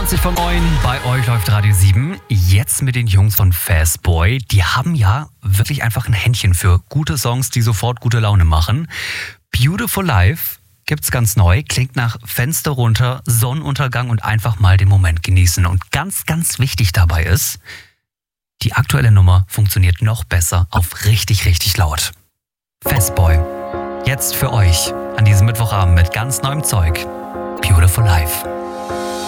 20 von 9, bei euch läuft Radio 7. Jetzt mit den Jungs von Fastboy. Die haben ja wirklich einfach ein Händchen für gute Songs, die sofort gute Laune machen. Beautiful Life gibt's ganz neu, klingt nach Fenster runter, Sonnenuntergang und einfach mal den Moment genießen. Und ganz, ganz wichtig dabei ist, die aktuelle Nummer funktioniert noch besser auf richtig, richtig laut. Fastboy, jetzt für euch an diesem Mittwochabend mit ganz neuem Zeug. Beautiful Life.